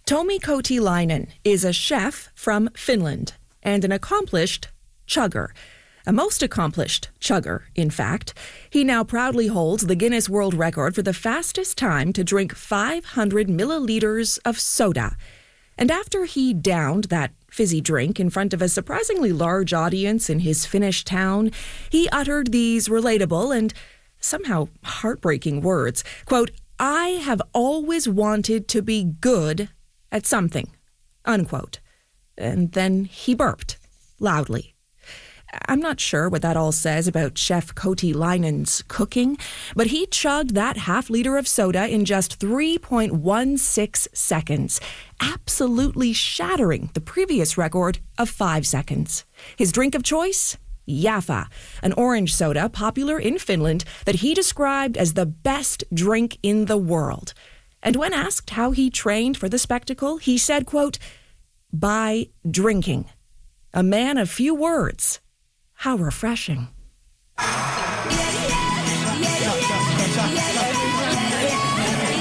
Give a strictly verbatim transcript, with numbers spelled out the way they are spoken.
Tomi Kotilainen is a chef from Finland and an accomplished chugger. A most accomplished chugger, in fact. He now proudly holds the Guinness World Record for the fastest time to drink five hundred milliliters of soda. And after he downed that fizzy drink in front of a surprisingly large audience in his Finnish town, he uttered these relatable and somehow heartbreaking words. Quote, "I have always wanted to be good at something," unquote. And then he burped loudly. I'm not sure what that all says about Chef Kotilainen's cooking, but he chugged that half liter of soda in just three point one six seconds, absolutely shattering the previous record of five seconds. His drink of choice? Jaffa, an orange soda popular in Finland that he described as the best drink in the world. And when asked how he trained for the spectacle, he said, quote, "By drinking. A man of few words. How refreshing." Yeah, yeah, yeah, yeah, yeah, yeah.